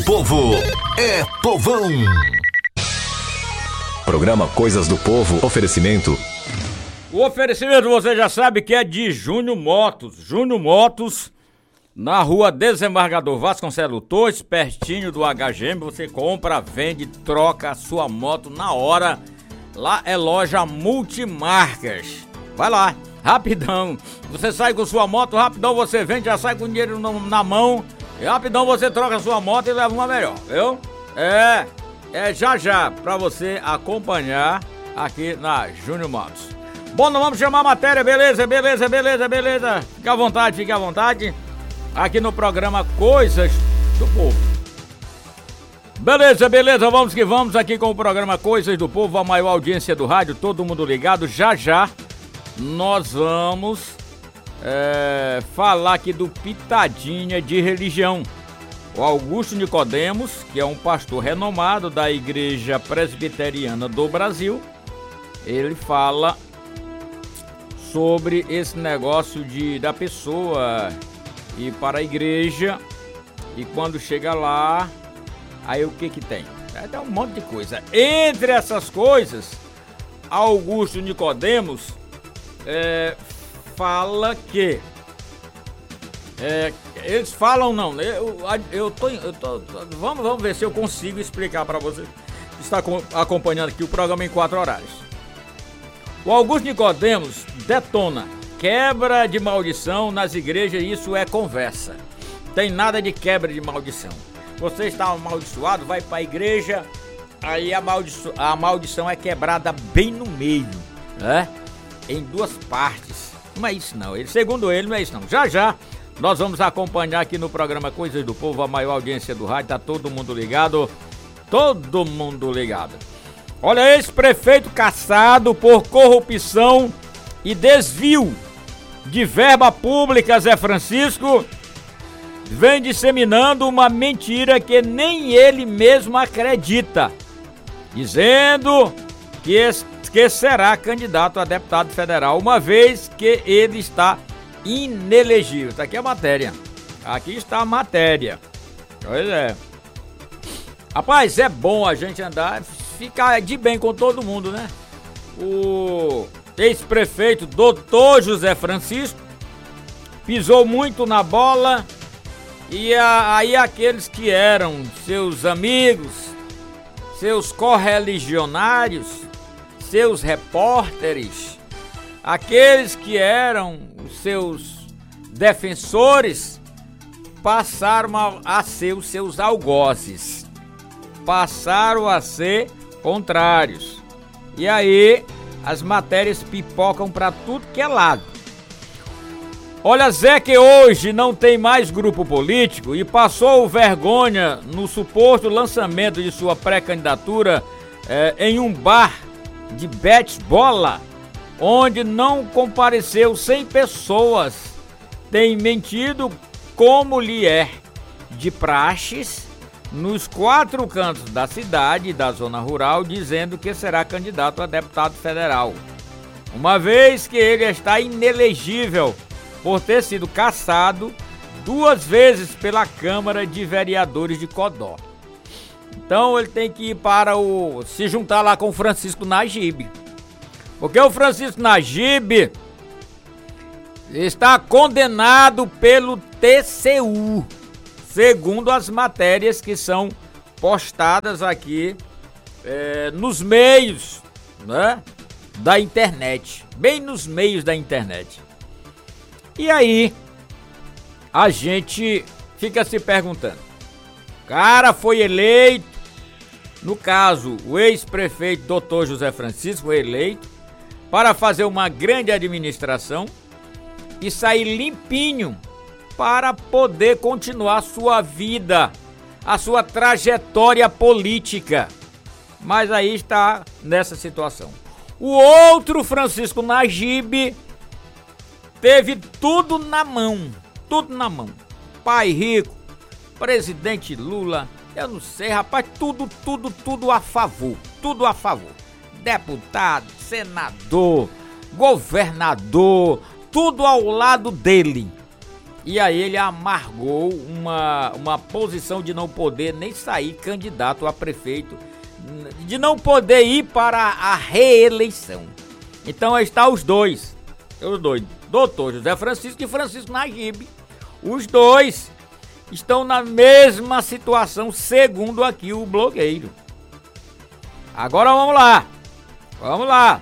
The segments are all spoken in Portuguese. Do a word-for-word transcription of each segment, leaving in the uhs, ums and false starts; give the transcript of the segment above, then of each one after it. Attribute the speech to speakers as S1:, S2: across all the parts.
S1: Povo é povão.
S2: Programa Coisas do Povo, oferecimento.
S3: O oferecimento você já sabe que é de Júnior Motos. Júnior Motos, na rua Desembargador Vasconcelos Torres, pertinho do H G M. Você compra, vende, troca a sua moto na hora. Lá é loja Multimarcas. Vai lá, rapidão. Você sai com sua moto, rapidão você vende, já sai com o dinheiro no, na mão. E rapidão você troca a sua moto e leva uma melhor, viu? É, é já já pra você acompanhar aqui na Júnior Motos. Bom, nós vamos chamar a matéria, beleza, beleza, beleza, beleza. Fique à vontade, fique à vontade. Aqui no programa Coisas do Povo. Beleza, beleza, vamos que vamos aqui com o programa Coisas do Povo, a maior audiência do rádio, todo mundo ligado. Já já nós vamos é, falar aqui do Pitadinha de Religião. O Augusto Nicodemos, que é um pastor renomado da Igreja Presbiteriana do Brasil, ele fala sobre esse negócio de da pessoa ir para a igreja e quando chega lá, aí o que que tem? É, tem um monte de coisa. Entre essas coisas, Augusto Nicodemos é, fala que é, eles falam não, eu, eu, tô, eu tô, vamos, vamos ver se eu consigo explicar para você que está acompanhando aqui o programa em quatro horários. O Augusto Nicodemos detona quebra de maldição nas igrejas, isso é conversa. Tem nada de quebra de maldição. Você está amaldiçoado, vai para a igreja, aí a, maldição, a maldição é quebrada bem no meio, né? Em duas partes. Não é isso não, ele, segundo ele não é isso não. Já já nós vamos acompanhar aqui no programa Coisas do Povo, a maior audiência do rádio, tá todo mundo ligado, todo mundo ligado. Olha, ex-prefeito caçado por corrupção e desvio de verba pública, Zé Francisco, vem disseminando uma mentira que nem ele mesmo acredita, dizendo que, que será candidato a deputado federal, uma vez que ele está inelegível. Tá aqui a matéria. Aqui está a matéria. Pois é. Rapaz, é bom a gente andar, ficar de bem com todo mundo, né? O ex-prefeito doutor José Francisco pisou muito na bola e a, aí aqueles que eram seus amigos, seus correligionários, seus repórteres, aqueles que eram os seus defensores, passaram a, a ser os seus algozes, passaram a ser contrários. E aí as matérias pipocam para tudo que é lado. Olha, Zé que hoje não tem mais grupo político e passou vergonha no suposto lançamento de sua pré-candidatura eh, em um bar de bete-bola, onde não compareceu cem pessoas. Tem mentido como lhe é de praxes nos quatro cantos da cidade e da zona rural, dizendo que será candidato a deputado federal, uma vez que ele está inelegível por ter sido cassado duas vezes pela Câmara de Vereadores de Codó. Então ele tem que ir para o se juntar lá com o Francisco Najib, porque o Francisco Najib está condenado pelo T C U, segundo as matérias que são postadas aqui é, nos meios, né, da internet, bem nos meios da internet. E aí a gente fica se perguntando, o cara foi eleito, no caso o ex-prefeito doutor José Francisco foi eleito para fazer uma grande administração e sair limpinho para poder continuar sua vida, a sua trajetória política. Mas aí está nessa situação. O outro, Francisco Najib, teve tudo na mão, tudo na mão. Pai rico, presidente Lula, eu não sei, rapaz, tudo, tudo, tudo a favor, tudo a favor. Deputado, senador, governador, tudo ao lado dele. E aí ele amargou uma, uma posição de não poder nem sair candidato a prefeito, de não poder ir para a reeleição. Então aí está os dois, os dois, doutor José Francisco e Francisco Najib. Os dois estão na mesma situação, segundo aqui o blogueiro. Agora vamos lá, vamos lá.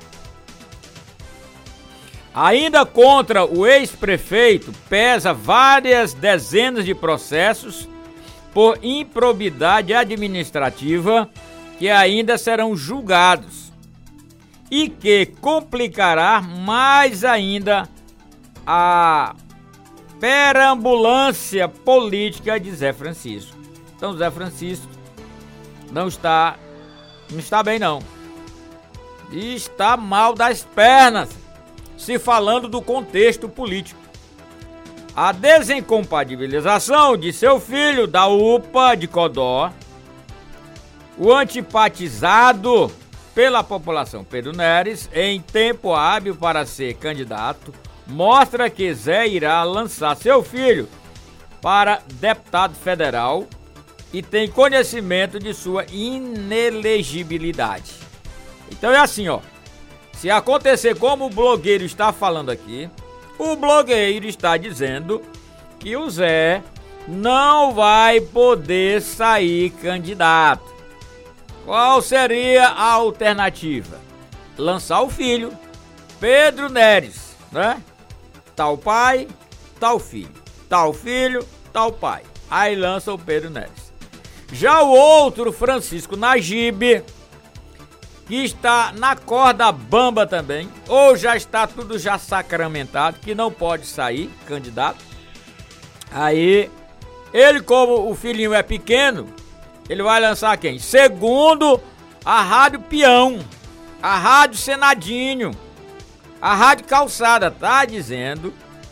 S3: Ainda contra o ex-prefeito pesa várias dezenas de processos por improbidade administrativa que ainda serão julgados e que complicará mais ainda a perambulância política de Zé Francisco. Então Zé Francisco não está, não está bem não. Está mal das pernas, se falando do contexto político. A desincompatibilização de seu filho da U P A de Codó, o antipatizado pela população Pedro Neres em tempo hábil para ser candidato, mostra que Zé irá lançar seu filho para deputado federal e tem conhecimento de sua inelegibilidade. Então é assim, ó. Se acontecer como o blogueiro está falando aqui, o blogueiro está dizendo que o Zé não vai poder sair candidato. Qual seria a alternativa? Lançar o filho, Pedro Neres, né? Tal pai, tal filho. Tal filho, tal pai. Aí lança o Pedro Neres. Já o outro, Francisco Najib, que está na corda bamba também, ou já está tudo já sacramentado, que não pode sair candidato. Aí, ele como o filhinho é pequeno, ele vai lançar quem? Segundo a Rádio Peão, a Rádio Senadinho, a Rádio Calçada tá dizendo,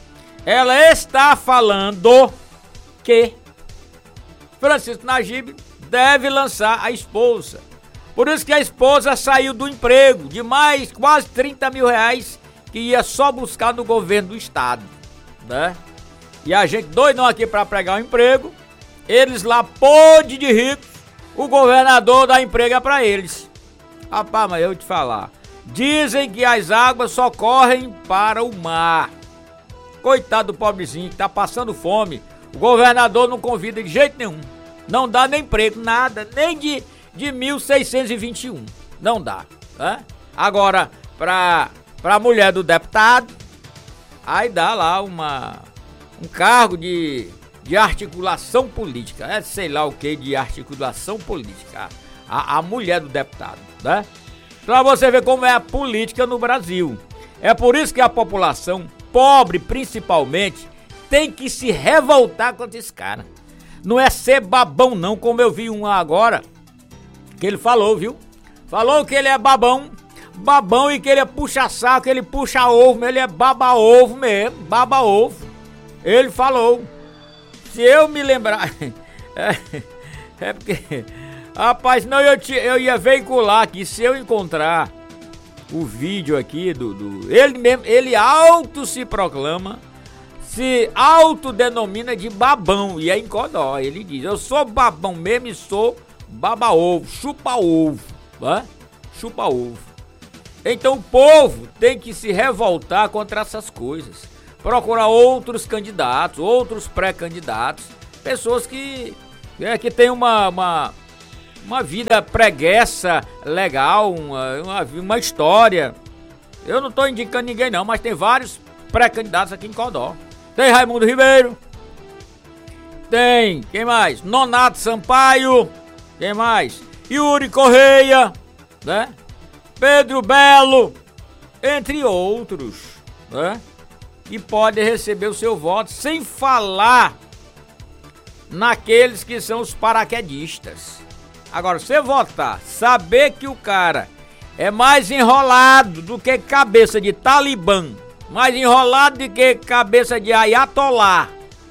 S3: ela está falando que Francisco Najib deve lançar a esposa. Por isso que a esposa saiu do emprego de mais quase trinta mil reais que ia só buscar no governo do estado, né? E a gente doidão aqui para pregar um emprego, eles lá podre de ricos, o governador dá emprego para eles. Rapaz, mas eu vou te falar, dizem que as águas só correm para o mar. Coitado do pobrezinho que tá passando fome, o governador não convida de jeito nenhum, não dá nem emprego, nada, nem de... de mil seiscentos e vinte e um, não dá, né? Agora, pra, pra mulher do deputado, aí dá lá uma, um cargo de, de articulação política, é sei lá o que de articulação política, a, a mulher do deputado, né? Pra você ver como é a política no Brasil. É por isso que a população, pobre principalmente, tem que se revoltar contra esse cara. Não é ser babão não, como eu vi um agora, que ele falou, viu? Falou que ele é babão, babão e que ele é puxa-saco, ele puxa ovo, ele é baba-ovo mesmo, baba-ovo. Ele falou. Se eu me lembrar... É, é porque... Rapaz, não, eu, te, eu ia veicular aqui, se eu encontrar o vídeo aqui do... do ele mesmo, ele auto se proclama, se autodenomina de babão, e é em Codó, ele diz, eu sou babão mesmo e sou... baba-ovo, chupa-ovo, né? Chupa-ovo. Então o povo tem que se revoltar contra essas coisas. Procurar outros candidatos, outros pré-candidatos, pessoas que, é, que têm uma, uma, uma vida preguiça legal, uma, uma, uma história. Eu não estou indicando ninguém não, mas tem vários pré-candidatos aqui em Codó. Tem Raimundo Ribeiro, tem, quem mais? Nonato Sampaio, quem mais? Yuri Correia, né? Pedro Belo, entre outros, né? Que pode receber o seu voto, sem falar naqueles que são os paraquedistas. Agora, você votar, saber que o cara é mais enrolado do que cabeça de talibã, mais enrolado do que cabeça de ayatolá,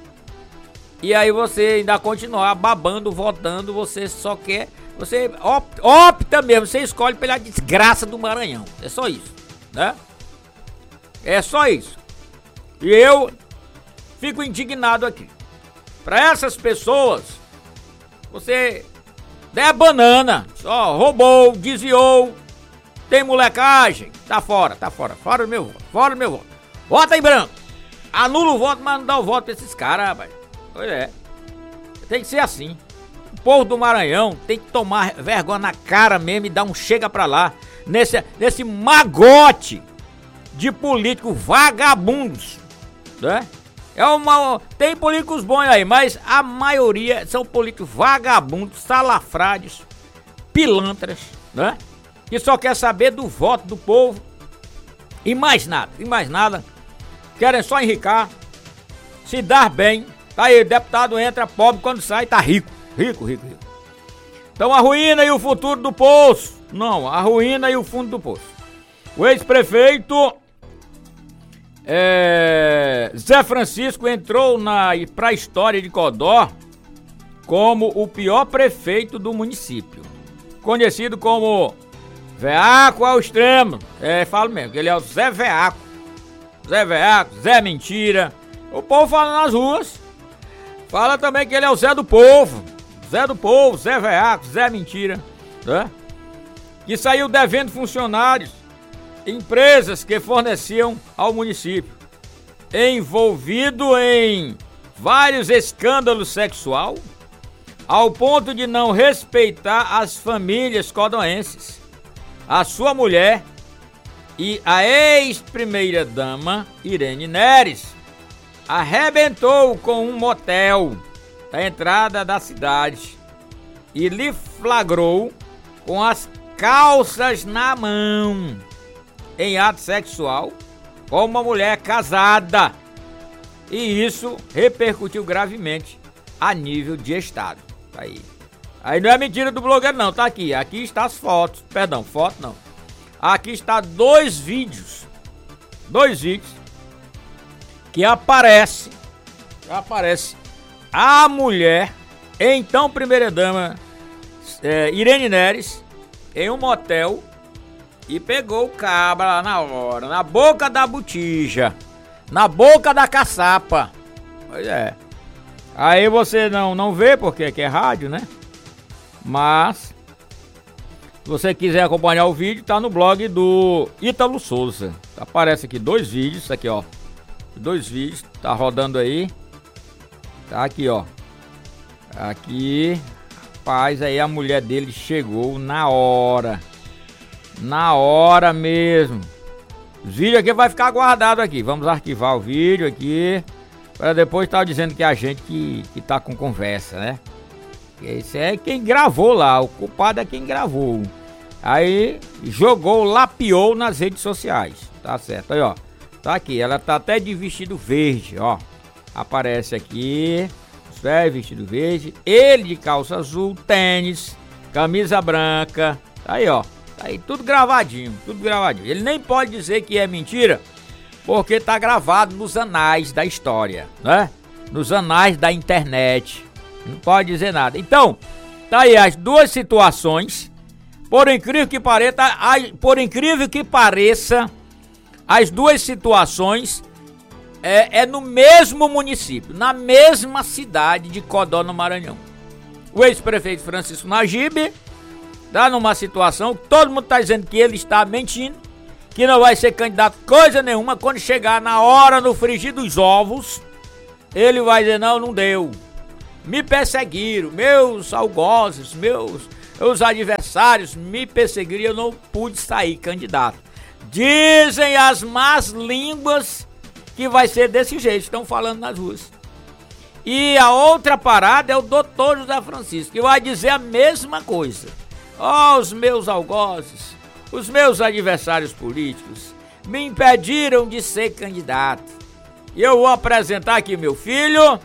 S3: e aí você ainda continuar babando, votando, você só quer, você opta, opta mesmo, você escolhe pela desgraça do Maranhão. É só isso, né? É só isso. E eu fico indignado aqui. Para essas pessoas, você der banana, só roubou, desviou, tem molecagem, tá fora, tá fora, fora do meu voto, fora do meu voto. Vota em branco. Anula o voto, mas não dá o voto pra esses caras, rapaz. Pois é. Tem que ser assim. O povo do Maranhão tem que tomar vergonha na cara mesmo e dar um chega pra lá. Nesse, nesse magote de políticos vagabundos, né? É uma, tem políticos bons aí, mas a maioria são políticos vagabundos, salafrários, pilantras, né? Que só quer saber do voto do povo e mais nada, e mais nada. Querem só enricar, se dar bem. Tá aí, deputado entra pobre, quando sai tá rico, rico, rico, rico. Então a ruína e o futuro do poço. Não, a ruína e o fundo do poço. O ex-prefeito é, Zé Francisco entrou na, pra história de Codó como o pior prefeito do município. Conhecido como Veaco ao extremo. É, falo mesmo, que ele é o Zé Veaco. Zé Veaco, Zé Mentira. O povo fala nas ruas. Fala também que ele é o Zé do Povo. Zé do Povo, Zé Veaco, Zé Mentira, né? Que saiu devendo funcionários, empresas que forneciam ao município. Envolvido em vários escândalos sexual, ao ponto de não respeitar as famílias codoenses. A sua mulher e a ex-primeira-dama Irene Neres arrebentou com um motel da entrada da cidade e lhe flagrou com as calças na mão em ato sexual com uma mulher casada, e isso repercutiu gravemente a nível de estado. Aí, aí não é mentira do blogueiro não, tá aqui, aqui está as fotos, perdão, foto não, aqui está dois vídeos, dois vídeos que aparece, aparece a mulher, então primeira-dama é, Irene Neres, em um motel e pegou o cabra lá na hora, na boca da botija, na boca da caçapa. Pois é. Aí você não, não vê porque aqui é rádio, né? Mas, se você quiser acompanhar o vídeo, tá no blog do Ítalo Souza. Aparece aqui dois vídeos, aqui ó. Dois vídeos, tá rodando aí. Tá aqui, ó. Aqui, rapaz, aí a mulher dele chegou na hora. Na hora mesmo. Os vídeos aqui vai ficar guardado aqui. Vamos arquivar o vídeo aqui. Para depois estar dizendo que é a gente que, que tá com conversa, né? Esse é quem gravou lá. O culpado é quem gravou. Aí jogou, lapiou nas redes sociais. Tá certo, aí ó. Tá aqui, ela tá até de vestido verde, ó. Aparece aqui, é vestido verde, ele de calça azul, tênis, camisa branca, tá aí ó, tá aí tudo gravadinho, tudo gravadinho. Ele nem pode dizer que é mentira, porque tá gravado nos anais da história, né? Nos anais da internet, não pode dizer nada. Então, tá aí as duas situações, por incrível que pareça, por incrível que pareça, as duas situações É, é no mesmo município, na mesma cidade de Codó, no Maranhão. O ex-prefeito Francisco Najib está numa situação que todo mundo está dizendo que ele está mentindo, que não vai ser candidato coisa nenhuma. Quando chegar na hora, no frigir dos ovos, ele vai dizer, não, não deu. Me perseguiram, meus algozes, meus, meus adversários me perseguiram e eu não pude sair candidato. Dizem as más línguas que vai ser desse jeito, estão falando nas ruas. E a outra parada é o doutor José Francisco, que vai dizer a mesma coisa. Ó, oh, os meus algozes, os meus adversários políticos me impediram de ser candidato. E eu vou apresentar aqui meu filho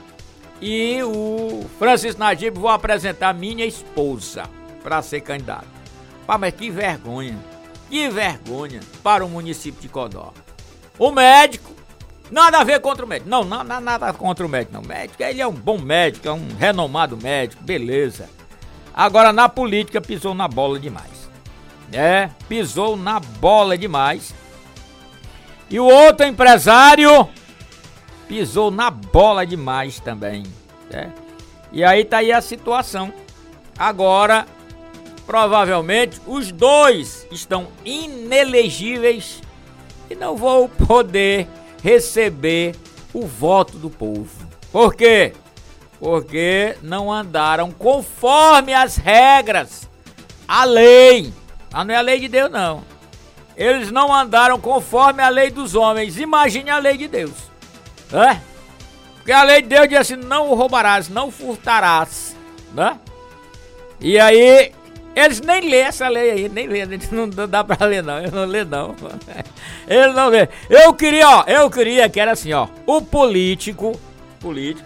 S3: e o Francisco Najib, vou apresentar minha esposa para ser candidato. Pá, mas que vergonha, que vergonha para o município de Codó. O médico, nada a ver contra o médico. Não, não, não, nada contra o médico, não. O médico, ele é um bom médico, é um renomado médico, beleza. Agora, na política, pisou na bola demais. É, pisou na bola demais. E o outro empresário, pisou na bola demais também, né? E aí tá aí a situação. Agora, provavelmente, os dois estão inelegíveis e não vão poder receber o voto do povo. Por quê? Porque não andaram conforme as regras, a lei. Ah, não é a lei de Deus, não. Eles não andaram conforme a lei dos homens. Imagine a lei de Deus, né? Porque a lei de Deus diz assim: não roubarás, não furtarás, né? E aí, eles nem lêem essa lei aí, nem lêem, não dá pra ler não, eu não leio não. Eles não lêem. Eu queria, ó, eu queria que era assim, ó, o político, político,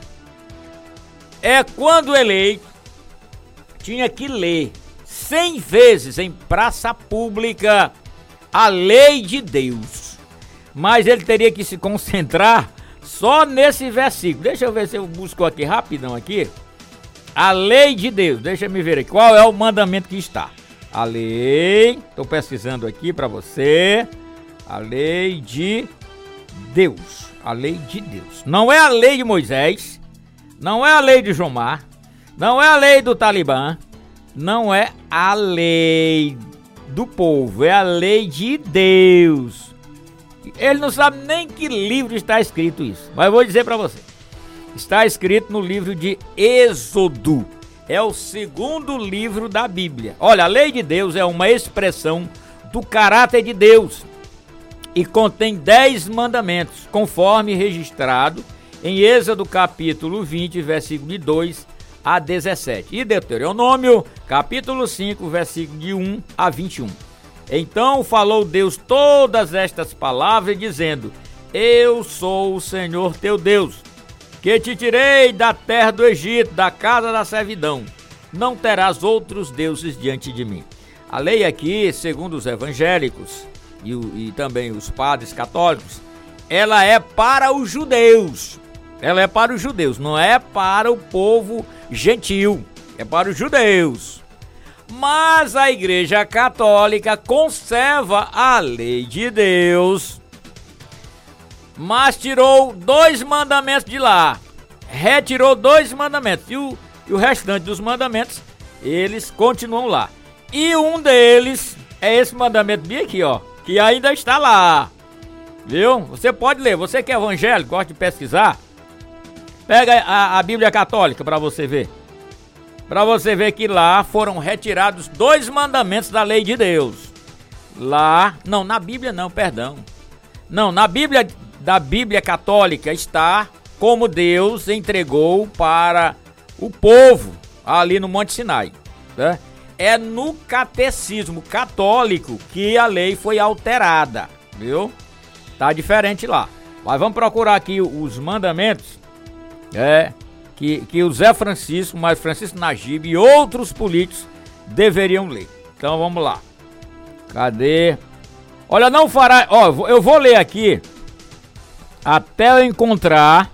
S3: é quando eleito, tinha que ler cem vezes em praça pública a lei de Deus. Mas ele teria que se concentrar só nesse versículo. Deixa eu ver se eu busco aqui rapidão aqui. A lei de Deus. Deixa eu me ver aqui. Qual é o mandamento que está? A lei. Estou pesquisando aqui para você. A lei de Deus. A lei de Deus. Não é a lei de Moisés. Não é a lei de Jomar. Não é a lei do Talibã. Não é a lei do povo. É a lei de Deus. Ele não sabe nem que livro está escrito isso. Mas eu vou dizer para você. Está escrito no livro de Êxodo. É o segundo livro da Bíblia. Olha, a lei de Deus é uma expressão do caráter de Deus e contém dez mandamentos, conforme registrado em Êxodo capítulo vinte, versículo de dois a dezessete. E Deuteronômio capítulo cinco, versículo de um a vinte e um. Então falou Deus todas estas palavras, dizendo: Eu sou o Senhor teu Deus, que te tirei da terra do Egito, da casa da servidão. Não terás outros deuses diante de mim. A lei aqui, segundo os evangélicos e, e também os padres católicos, ela é para os judeus. Ela é para os judeus, não é para o povo gentil. É para os judeus. Mas a Igreja Católica conserva a lei de Deus, mas tirou dois mandamentos de lá, retirou dois mandamentos, e o, e o restante dos mandamentos, eles continuam lá. E um deles é esse mandamento bem aqui, ó, que ainda está lá, viu? Você pode ler, você que é evangélico, gosta de pesquisar, pega a, a Bíblia Católica para você ver. Para você ver que lá foram retirados dois mandamentos da lei de Deus. Lá, não, na Bíblia não, perdão. Não, na Bíblia da Bíblia Católica está como Deus entregou para o povo ali no Monte Sinai, né? É no catecismo católico que a lei foi alterada, viu? Tá diferente lá. Mas vamos procurar aqui os mandamentos, é, que, que o Zé Francisco, mais Francisco Najib e outros políticos deveriam ler. Então vamos lá. Cadê? Olha, não fará... Ó, eu vou ler aqui até eu encontrar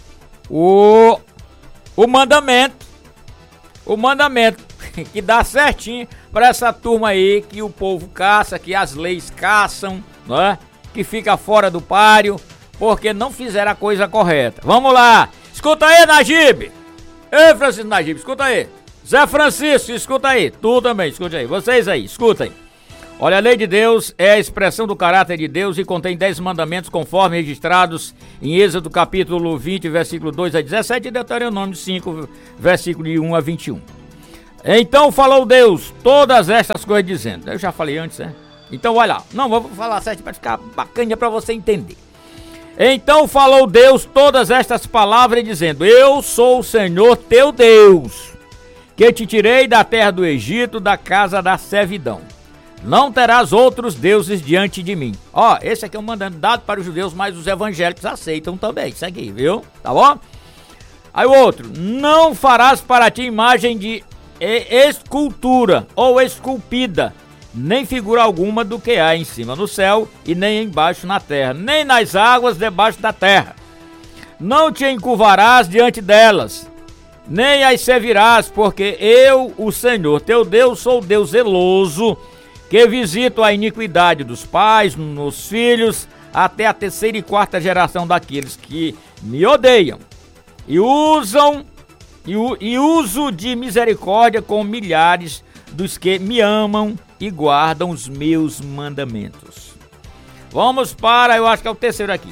S3: o, o mandamento, o mandamento que dá certinho para essa turma aí que o povo caça, que as leis caçam, né? Que fica fora do páreo, porque não fizeram a coisa correta. Vamos lá, escuta aí, Najib. Ei, Francisco Najib, escuta aí. Zé Francisco, escuta aí. Tu também, escuta aí. Vocês aí, escuta aí. Olha, a lei de Deus é a expressão do caráter de Deus e contém dez mandamentos conforme registrados em Êxodo capítulo vinte, versículo dois a dezessete e Deuteronômio cinco, versículo de um a vinte e um. Então falou Deus todas estas coisas dizendo. Eu já falei antes, né? Então vai lá. Não, vou falar certo para ficar bacana para você entender. Então falou Deus todas estas palavras dizendo: Eu sou o Senhor teu Deus, que te tirei da terra do Egito, da casa da servidão. Não terás outros deuses diante de mim. Ó, esse aqui é um mandamento dado para os judeus, mas os evangélicos aceitam também. Isso aqui, viu? Tá bom? Aí o outro: Não farás para ti imagem de escultura ou esculpida, nem figura alguma do que há em cima no céu e nem embaixo na terra, nem nas águas debaixo da terra. Não te encurvarás diante delas, nem as servirás, porque eu, o Senhor teu Deus, sou Deus zeloso, que visito a iniquidade dos pais nos filhos, até a terceira e quarta geração daqueles que me odeiam e usam e, e uso de misericórdia com milhares dos que me amam e guardam os meus mandamentos. Vamos para, eu acho que é o terceiro aqui.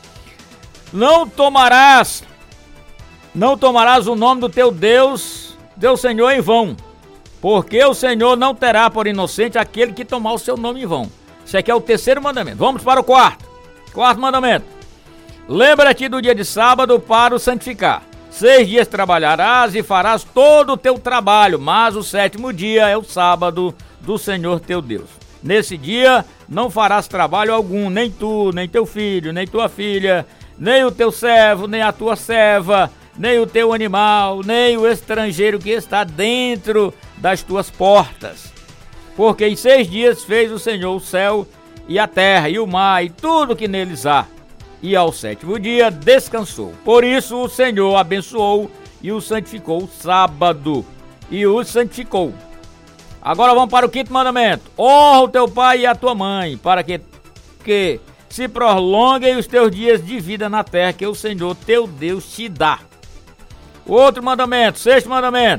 S3: Não tomarás, não tomarás o nome do teu Deus, teu Senhor em vão, porque o Senhor não terá por inocente aquele que tomar o seu nome em vão. Isso aqui é o terceiro mandamento. Vamos para o quarto. Quarto mandamento. Lembra-te do dia de sábado para o santificar. Seis dias trabalharás e farás todo o teu trabalho, mas o sétimo dia é o sábado do Senhor teu Deus. Nesse dia não farás trabalho algum, nem tu, nem teu filho, nem tua filha, nem o teu servo, nem a tua serva, nem o teu animal, nem o estrangeiro que está dentro das tuas portas. Porque em seis dias fez o Senhor o céu e a terra e o mar e tudo que neles há. E ao sétimo dia descansou. Por isso o Senhor abençoou e o santificou o sábado. E o santificou. Agora vamos para o quinto mandamento. Honra o teu pai e a tua mãe, para que, que se prolonguem os teus dias de vida na terra que o Senhor teu Deus te dá. Outro mandamento, sexto mandamento.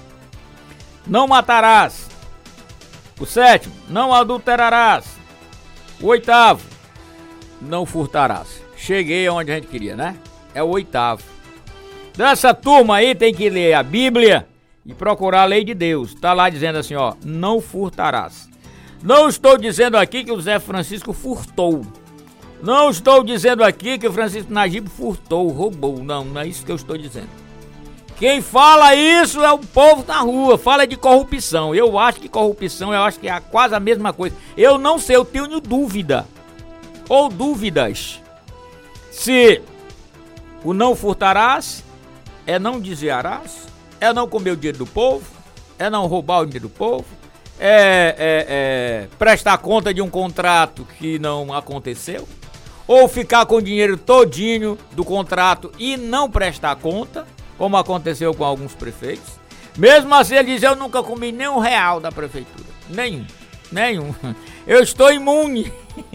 S3: Não matarás. O sétimo, não adulterarás. O oitavo, não furtarás. Cheguei aonde a gente queria, né? É o oitavo. Dessa turma aí tem que ler a Bíblia e procurar a lei de Deus. Tá lá dizendo assim, ó, não furtarás. Não estou dizendo aqui que o Zé Francisco furtou. Não estou dizendo aqui que o Francisco Nagibe furtou, roubou. Não, não é isso que eu estou dizendo. Quem fala isso é o povo na rua, fala de corrupção. Eu acho que corrupção, eu acho que é quase a mesma coisa. Eu não sei, eu tenho dúvida, ou dúvidas, se o não furtarás é não desviarás, é não comer o dinheiro do povo, é não roubar o dinheiro do povo, é, é, é prestar conta de um contrato que não aconteceu, ou ficar com o dinheiro todinho do contrato e não prestar conta, como aconteceu com alguns prefeitos. Mesmo assim ele diz, eu nunca comi nem um real da prefeitura, nenhum, nenhum, eu estou imune.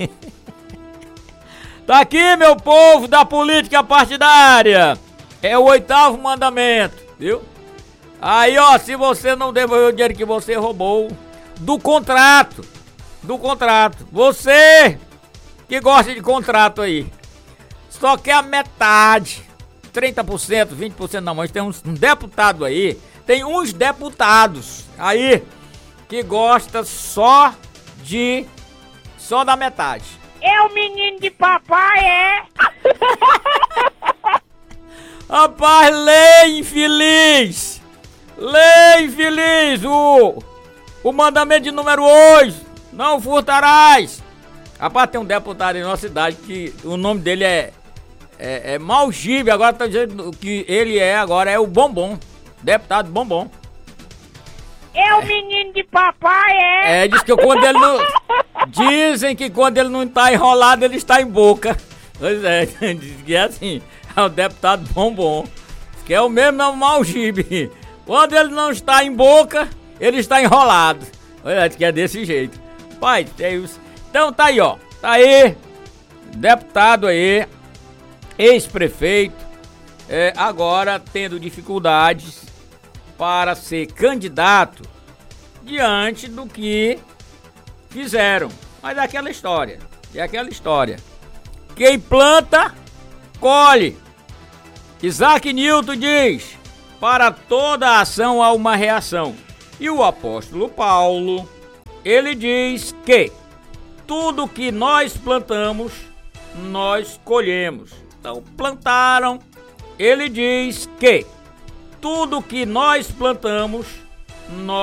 S3: Tá aqui, meu povo da política partidária, é o oitavo mandamento, viu? Aí, ó, se você não devolver o dinheiro que você roubou do contrato, do contrato, você que gosta de contrato aí, só quer a metade, trinta por cento, vinte por cento não, mas tem uns um deputado aí, tem uns deputados aí que gosta só de, só da metade.
S4: É o menino de papai, é?
S3: Rapaz, lei infeliz, lei infeliz, o, o mandamento de número oito, não furtarás. Rapaz, tem um deputado em nossa cidade que o nome dele é É, é Malgibe, agora tá dizendo que ele é, agora é o Bombom, deputado Bombom.
S4: É o menino de papai, é?
S3: É, diz que quando ele não... Dizem que quando ele não tá enrolado, ele está em boca. Pois é, diz que é assim, é o deputado Bombom, que é o mesmo não Malgibe. Quando ele não está em boca, ele está enrolado. Pois é, diz que é desse jeito. Pai, então tá aí, ó, tá aí, deputado aí, ex-prefeito, é, agora tendo dificuldades para ser candidato diante do que fizeram. Mas é aquela história, é aquela história. Quem planta, colhe. Isaac Newton diz, para toda ação há uma reação. E o apóstolo Paulo, ele diz que tudo que nós plantamos, nós colhemos. Então plantaram, ele diz que tudo que nós plantamos, nós